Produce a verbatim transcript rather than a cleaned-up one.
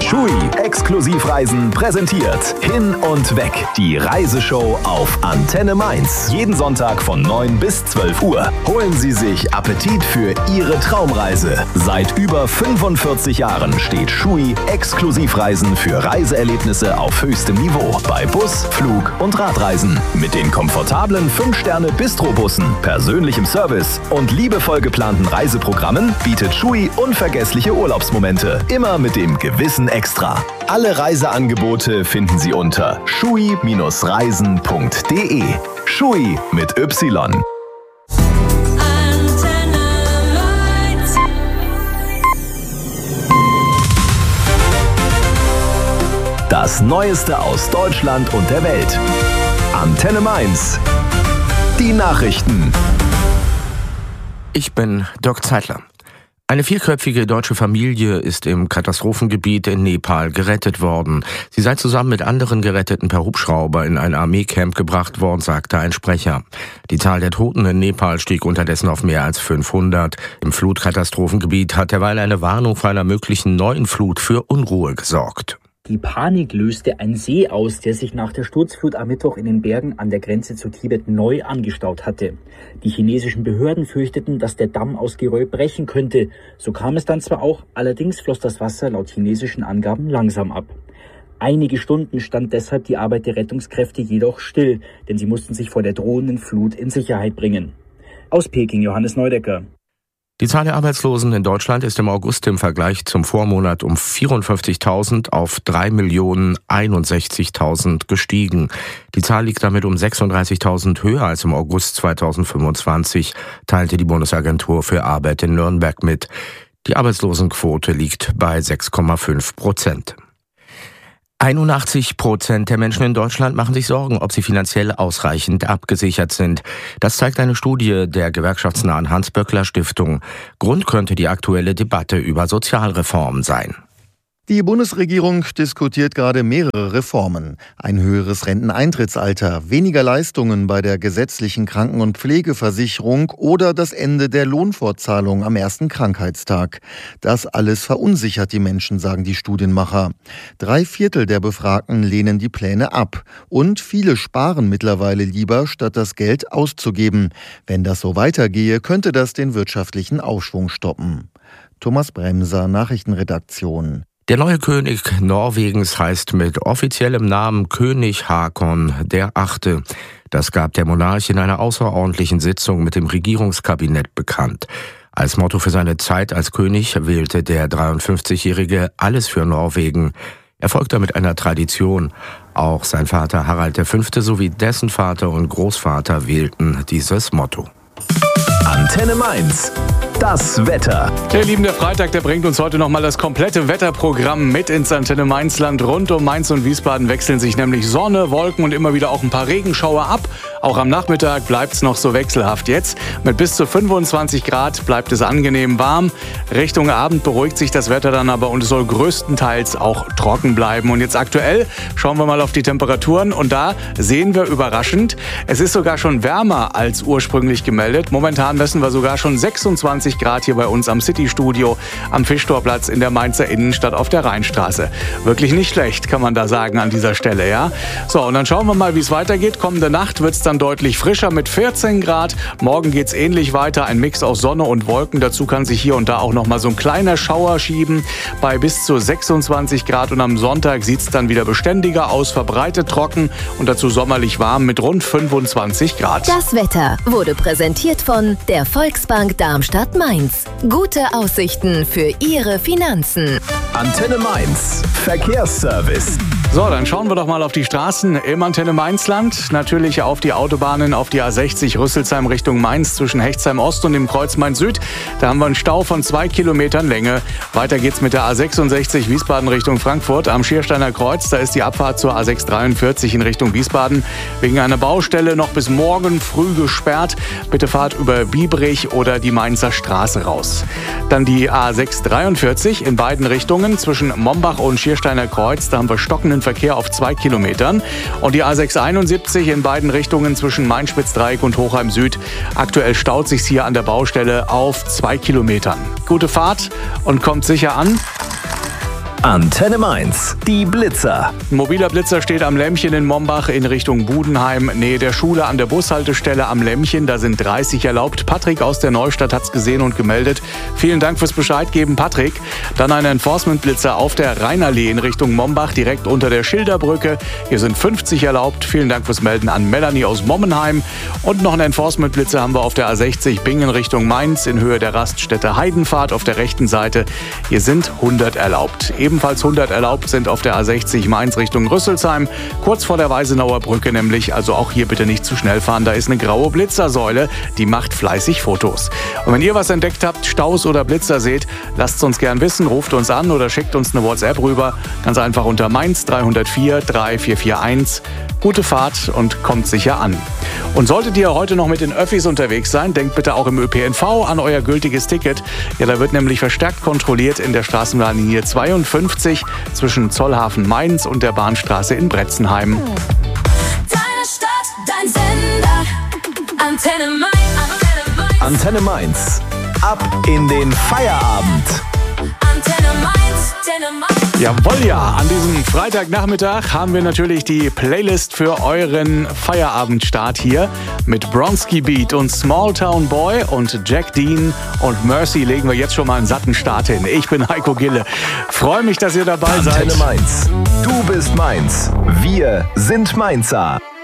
Schui Exklusivreisen präsentiert Hin und Weg, die Reiseshow auf Antenne Mainz. Jeden Sonntag von neun bis zwölf Uhr. Holen Sie sich Appetit für Ihre Traumreise. Seit über fünfundvierzig Jahren steht Schui Exklusivreisen für Reiseerlebnisse auf höchstem Niveau. Bei Bus, Flug und Radreisen. Mit den komfortablen fünf Sterne Bistro-Bussen, persönlichem Service und liebevoll geplanten Reiseprogrammen bietet Schui unvergessliche Urlaubsmomente. Immer mit dem gewissen Extra. Alle Reiseangebote finden Sie unter schui Reisen punkt de. Schui mit Y. Das Neueste aus Deutschland und der Welt. Antenne Mainz. Die Nachrichten. Ich bin Dirk Zeitler. Eine vierköpfige deutsche Familie ist im Katastrophengebiet in Nepal gerettet worden. Sie sei zusammen mit anderen Geretteten per Hubschrauber in ein Armeecamp gebracht worden, sagte ein Sprecher. Die Zahl der Toten in Nepal stieg unterdessen auf mehr als fünfhundert. Im Flutkatastrophengebiet hat derweil eine Warnung vor einer möglichen neuen Flut für Unruhe gesorgt. Die Panik löste ein See aus, der sich nach der Sturzflut am Mittwoch in den Bergen an der Grenze zu Tibet neu angestaut hatte. Die chinesischen Behörden fürchteten, dass der Damm aus Geröll brechen könnte. So kam es dann zwar auch, allerdings floss das Wasser laut chinesischen Angaben langsam ab. Einige Stunden stand deshalb die Arbeit der Rettungskräfte jedoch still, denn sie mussten sich vor der drohenden Flut in Sicherheit bringen. Aus Peking, Johannes Neudecker. Die Zahl der Arbeitslosen in Deutschland ist im August im Vergleich zum Vormonat um vierundfünfzigtausend auf drei Millionen einundsechzigtausend gestiegen. Die Zahl liegt damit um sechsunddreißigtausend höher als im August zweitausendfünfundzwanzig, teilte die Bundesagentur für Arbeit in Nürnberg mit. Die Arbeitslosenquote liegt bei sechs Komma fünf Prozent. einundachtzig Prozent der Menschen in Deutschland machen sich Sorgen, ob sie finanziell ausreichend abgesichert sind. Das zeigt eine Studie der gewerkschaftsnahen Hans-Böckler-Stiftung. Grund könnte die aktuelle Debatte über Sozialreformen sein. Die Bundesregierung diskutiert gerade mehrere Reformen. Ein höheres Renteneintrittsalter, weniger Leistungen bei der gesetzlichen Kranken- und Pflegeversicherung oder das Ende der Lohnfortzahlung am ersten Krankheitstag. Das alles verunsichert die Menschen, sagen die Studienmacher. Drei Viertel der Befragten lehnen die Pläne ab. Und viele sparen mittlerweile lieber, statt das Geld auszugeben. Wenn das so weitergehe, könnte das den wirtschaftlichen Aufschwung stoppen. Thomas Bremser, Nachrichtenredaktion. Der neue König Norwegens heißt mit offiziellem Namen König Haakon der Achte. Das gab der Monarch in einer außerordentlichen Sitzung mit dem Regierungskabinett bekannt. Als Motto für seine Zeit als König wählte der dreiundfünfzigjährige Alles für Norwegen. Er folgt damit einer Tradition. Auch sein Vater Harald der Fünfte sowie dessen Vater und Großvater wählten dieses Motto. Antenne Mainz. Das Wetter. Der liebende Freitag, der bringt uns heute nochmal das komplette Wetterprogramm mit ins Antenne Mainzland. Rund um Mainz und Wiesbaden wechseln sich nämlich Sonne, Wolken und immer wieder auch ein paar Regenschauer ab. Auch am Nachmittag bleibt es noch so wechselhaft. Jetzt mit bis zu fünfundzwanzig Grad bleibt es angenehm warm. Richtung Abend beruhigt sich das Wetter dann aber und es soll größtenteils auch trocken bleiben. Und jetzt aktuell schauen wir mal auf die Temperaturen und da sehen wir überraschend, es ist sogar schon wärmer als ursprünglich gemeldet. Momentan messen wir sogar schon sechsundzwanzig Grad hier bei uns am City-Studio, am Fischtorplatz in der Mainzer Innenstadt auf der Rheinstraße. Wirklich nicht schlecht, kann man da sagen an dieser Stelle, ja? So, und dann schauen wir mal, wie es weitergeht. Kommende Nacht wird es dann deutlich frischer mit vierzehn Grad. Morgen geht es ähnlich weiter, ein Mix aus Sonne und Wolken. Dazu kann sich hier und da auch noch mal so ein kleiner Schauer schieben bei bis zu sechsundzwanzig Grad. Und am Sonntag sieht es dann wieder beständiger aus, verbreitet trocken und dazu sommerlich warm mit rund fünfundzwanzig Grad. Das Wetter wurde präsentiert von der Volksbank Darmstadt-Mainz. Gute Aussichten für Ihre Finanzen. Antenne Mainz. Verkehrsservice. So, dann schauen wir doch mal auf die Straßen im Antenne Mainzland. Natürlich auf die Autobahnen, auf die A sechzig Rüsselsheim Richtung Mainz zwischen Hechtsheim Ost und dem Kreuz Mainz Süd. Da haben wir einen Stau von zwei Kilometern Länge. Weiter geht's mit der A sechsundsechzig Wiesbaden Richtung Frankfurt am Schiersteiner Kreuz. Da ist die Abfahrt zur A sechs dreiundvierzig in Richtung Wiesbaden wegen einer Baustelle noch bis morgen früh gesperrt. Bitte fahrt über Biebrich oder die Mainzer Straße raus. Dann die A sechs dreiundvierzig in beiden Richtungen zwischen Mombach und Schiersteiner Kreuz. Da haben wir stockenden Verkehr auf zwei Kilometern. Und die A sechs einundsiebzig in beiden Richtungen zwischen Main-Spitz-Dreieck und Hochheim Süd. Aktuell staut sich's hier an der Baustelle auf zwei Kilometern. Gute Fahrt und kommt sicher an. Antenne Mainz, die Blitzer. Ein mobiler Blitzer steht am Lämmchen in Mombach in Richtung Budenheim, Nähe der Schule an der Bushaltestelle am Lämmchen. Da sind dreißig erlaubt. Patrick aus der Neustadt hat's gesehen und gemeldet. Vielen Dank fürs Bescheid geben, Patrick. Dann ein Enforcement-Blitzer auf der Rheinallee in Richtung Mombach, direkt unter der Schilderbrücke. Hier sind fünfzig erlaubt. Vielen Dank fürs Melden an Melanie aus Mommenheim. Und noch einen Enforcement-Blitzer haben wir auf der A sechzig Bingen Richtung Mainz in Höhe der Raststätte Heidenfahrt auf der rechten Seite. Hier sind hundert erlaubt. Ebenfalls hundert erlaubt sind auf der A sechzig Mainz Richtung Rüsselsheim, kurz vor der Weisenauer Brücke nämlich. Also auch hier bitte nicht zu schnell fahren. Da ist eine graue Blitzersäule, die macht fleißig Fotos. Und wenn ihr was entdeckt habt, Staus oder Blitzer seht, lasst es uns gern wissen, ruft uns an oder schickt uns eine WhatsApp rüber. Ganz einfach unter Mainz drei null vier drei vier vier eins. Gute Fahrt und kommt sicher an. Und solltet ihr heute noch mit den Öffis unterwegs sein, denkt bitte auch im Ö P N V an euer gültiges Ticket. Ja, da wird nämlich verstärkt kontrolliert in der Straßenbahnlinie zweiundfünfzig zwischen Zollhafen Mainz und der Bahnstraße in Bretzenheim. Deine Stadt, dein Sender, Antenne Mainz. Antenne Mainz. Ab in den Feierabend. Antenne Mainz, Antenne Mainz. Jawohl, ja. An diesem Freitagnachmittag haben wir natürlich die Playlist für euren Feierabendstart hier. Mit Bronski Beat und Small Town Boy und Jack Dean und Mercy legen wir jetzt schon mal einen satten Start hin. Ich bin Heiko Gille. Freue mich, dass ihr dabei seid. Antenne Mainz. Du bist Mainz. Wir sind Mainzer.